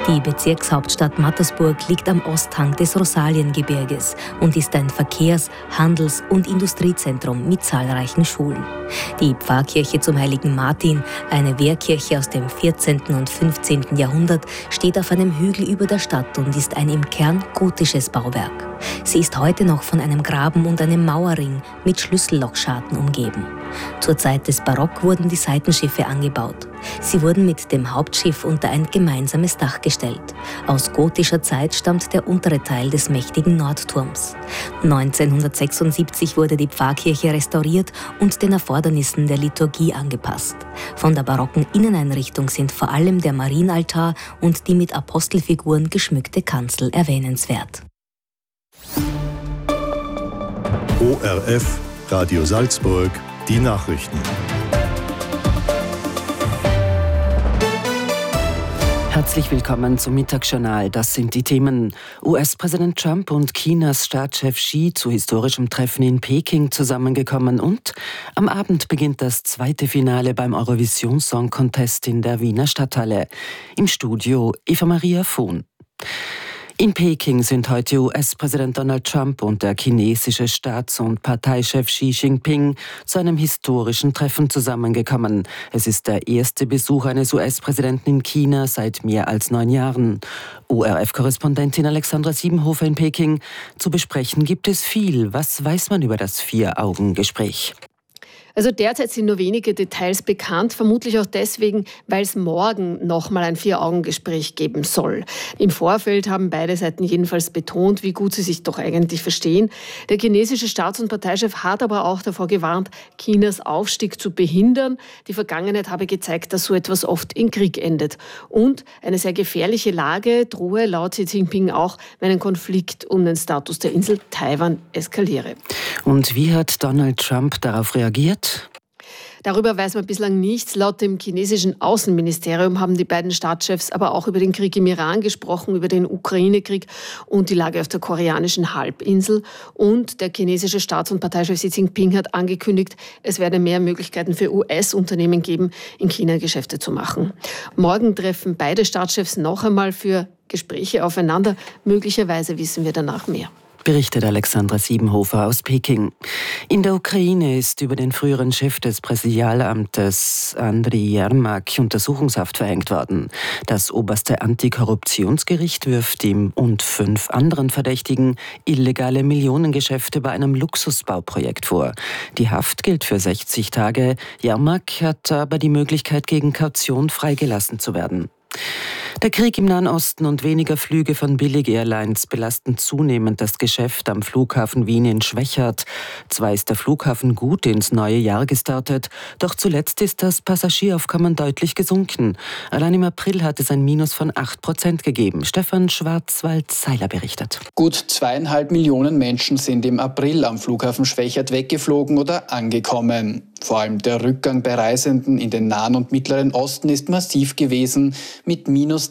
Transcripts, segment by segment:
Die Bezirkshauptstadt Mattersburg liegt am Osthang des Rosaliengebirges und ist ein Verkehrs-, Handels- und Industriezentrum mit zahlreichen Schulen. Die Pfarrkirche zum Heiligen Martin, eine Wehrkirche aus dem 14. und 15. Jahrhundert, steht auf einem Hügel über der Stadt und ist ein im Kern gotisches Bauwerk. Sie ist heute noch von einem Graben und einem Mauerring mit Schlüssellochscharten umgeben. Zur Zeit des Barock wurden die Seitenschiffe angebaut. Sie wurden mit dem Hauptschiff unter ein gemeinsames Dach gestellt. Aus gotischer Zeit stammt der untere Teil des mächtigen Nordturms. 1976 wurde die Pfarrkirche restauriert und den Erfordernissen der Liturgie angepasst. Von der barocken Inneneinrichtung sind vor allem der Marienaltar und die mit Apostelfiguren geschmückte Kanzel erwähnenswert. ORF, Radio Salzburg, die Nachrichten. Herzlich willkommen zum Mittagsjournal. Das sind die Themen. US-Präsident Trump und Chinas Staatschef Xi zu historischem Treffen in Peking zusammengekommen und am Abend beginnt das zweite Finale beim Eurovision Song Contest in der Wiener Stadthalle. Im Studio Eva-Maria Vohn. In Peking sind heute US-Präsident Donald Trump und der chinesische Staats- und Parteichef Xi Jinping zu einem historischen Treffen zusammengekommen. Es ist der erste Besuch eines US-Präsidenten in China seit mehr als 9 Jahren. ORF-Korrespondentin Alexandra Siebenhofer in Peking. Zu besprechen gibt es viel. Was weiß man über das Vier-Augen-Gespräch? Also derzeit sind nur wenige Details bekannt, vermutlich auch deswegen, weil es morgen nochmal ein Vier-Augen-Gespräch geben soll. Im Vorfeld haben beide Seiten jedenfalls betont, wie gut sie sich doch eigentlich verstehen. Der chinesische Staats- und Parteichef hat aber auch davor gewarnt, Chinas Aufstieg zu behindern. Die Vergangenheit habe gezeigt, dass so etwas oft in Krieg endet. Und eine sehr gefährliche Lage drohe laut Xi Jinping auch, wenn ein Konflikt um den Status der Insel Taiwan eskaliere. Und wie hat Donald Trump darauf reagiert? Darüber weiß man bislang nichts. Laut dem chinesischen Außenministerium haben die beiden Staatschefs aber auch über den Krieg im Iran gesprochen, über den Ukraine-Krieg und die Lage auf der koreanischen Halbinsel. Und der chinesische Staats- und Parteichef Xi Jinping hat angekündigt, es werde mehr Möglichkeiten für US-Unternehmen geben, in China Geschäfte zu machen. Morgen treffen beide Staatschefs noch einmal für Gespräche aufeinander. Möglicherweise wissen wir danach mehr. Berichtet Alexandra Siebenhofer aus Peking. In der Ukraine ist über den früheren Chef des Präsidialamtes Andriy Jermak Untersuchungshaft verhängt worden. Das oberste Antikorruptionsgericht wirft ihm und 5 anderen Verdächtigen illegale Millionengeschäfte bei einem Luxusbauprojekt vor. Die Haft gilt für 60 Tage. Jermak hat aber die Möglichkeit, gegen Kaution freigelassen zu werden. Der Krieg im Nahen Osten und weniger Flüge von Billig-Airlines belasten zunehmend das Geschäft am Flughafen Wien in Schwechat. Zwar ist der Flughafen gut ins neue Jahr gestartet, doch zuletzt ist das Passagieraufkommen deutlich gesunken. Allein im April hat es ein Minus von 8% gegeben. Stefan Schwarzwald-Seiler berichtet. Gut 2,5 Millionen Menschen sind im April am Flughafen Schwechat weggeflogen oder angekommen. Vor allem der Rückgang bei Reisenden in den Nahen und Mittleren Osten ist massiv gewesen. Mit minus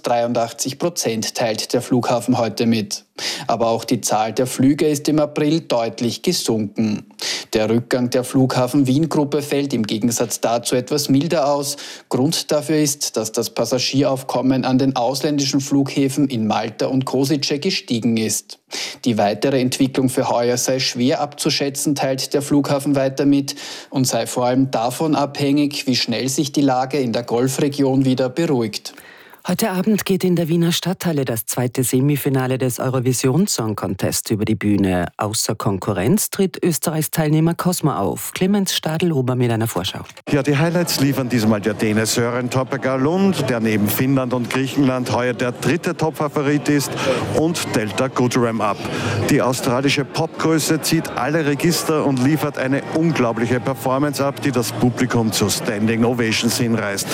83% teilt der Flughafen heute mit. Aber auch die Zahl der Flüge ist im April deutlich gesunken. Der Rückgang der Flughafen Wien-Gruppe fällt im Gegensatz dazu etwas milder aus. Grund dafür ist, dass das Passagieraufkommen an den ausländischen Flughäfen in Malta und Košice gestiegen ist. Die weitere Entwicklung für heuer sei schwer abzuschätzen, teilt der Flughafen weiter mit und sei vor allem davon abhängig, wie schnell sich die Lage in der Golfregion wieder beruhigt. Heute Abend geht in der Wiener Stadthalle das zweite Semifinale des Eurovision Song Contest über die Bühne. Außer Konkurrenz tritt Österreichs Teilnehmer Cosmo auf. Clemens Stadl-Ober mit einer Vorschau. Ja, die Highlights liefern diesmal der Däne Søren Toppegar-Lund, der neben Finnland und Griechenland heuer der dritte Topfavorit ist, und Delta Goodrem ab. Die australische Popgröße zieht alle Register und liefert eine unglaubliche Performance ab, die das Publikum zu Standing Ovations hinreißt.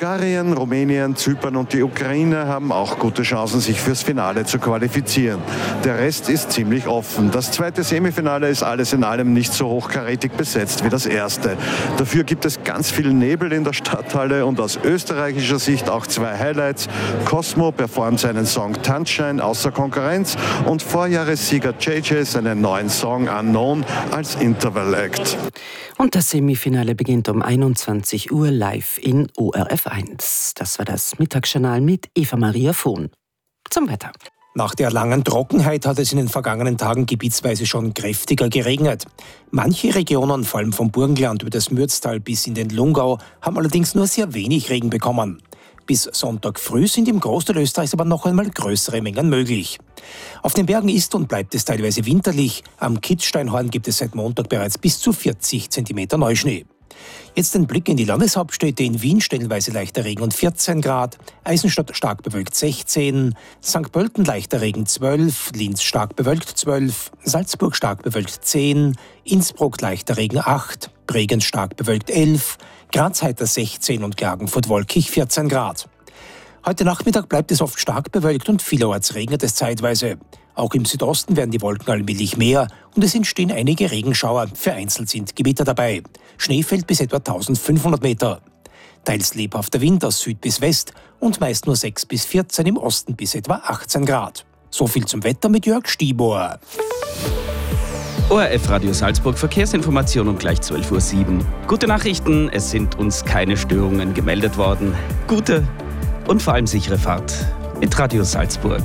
Bulgarien, Rumänien, Zypern und die Ukraine haben auch gute Chancen, sich fürs Finale zu qualifizieren. Der Rest ist ziemlich offen. Das zweite Semifinale ist alles in allem nicht so hochkarätig besetzt wie das erste. Dafür gibt es ganz viel Nebel in der Stadthalle und aus österreichischer Sicht auch zwei Highlights. Cosmo performt seinen Song Tanzschein außer Konkurrenz und Vorjahressieger JJ seinen neuen Song Unknown als Interval Act. Und das Semifinale beginnt um 21 Uhr live in ORF 1. Das war das Mittagsjournal mit Eva-Maria Vohn. Zum Wetter. Nach der langen Trockenheit hat es in den vergangenen Tagen gebietsweise schon kräftiger geregnet. Manche Regionen, vor allem vom Burgenland über das Mürztal bis in den Lungau, haben allerdings nur sehr wenig Regen bekommen. Bis Sonntag früh sind im Großteil Österreichs aber noch einmal größere Mengen möglich. Auf den Bergen ist und bleibt es teilweise winterlich. Am Kitzsteinhorn gibt es seit Montag bereits bis zu 40 cm Neuschnee. Jetzt ein Blick in die Landeshauptstädte. In Wien stellenweise leichter Regen und 14 Grad, Eisenstadt stark bewölkt 16, St. Pölten leichter Regen 12, Linz stark bewölkt 12, Salzburg stark bewölkt 10, Innsbruck leichter Regen 8, Bregenz stark bewölkt 11, Graz heiter 16 und Klagenfurt wolkig 14 Grad. Heute Nachmittag bleibt es oft stark bewölkt und vielerorts regnet es zeitweise. Auch im Südosten werden die Wolken allmählich mehr und es entstehen einige Regenschauer. Vereinzelt sind Gewitter dabei. Schnee fällt bis etwa 1500 Meter. Teils lebhafter Wind aus Süd bis West und meist nur 6 bis 14, im Osten bis etwa 18 Grad. So viel zum Wetter mit Jörg Stibor. ORF Radio Salzburg, Verkehrsinformation um gleich 12.07 Uhr. Gute Nachrichten, es sind uns keine Störungen gemeldet worden. Gute und vor allem sichere Fahrt mit Radio Salzburg.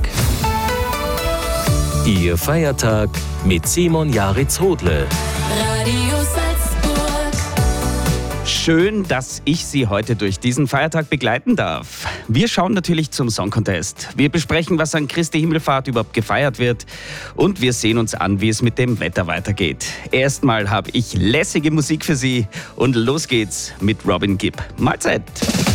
Ihr Feiertag mit Simon Jaritz-Hodle. Radio Salzburg. Schön, dass ich Sie heute durch diesen Feiertag begleiten darf. Wir schauen natürlich zum Song Contest. Wir besprechen, was an Christi Himmelfahrt überhaupt gefeiert wird. Und wir sehen uns an, wie es mit dem Wetter weitergeht. Erstmal habe ich lässige Musik für Sie. Und los geht's mit Robin Gibb. Mahlzeit!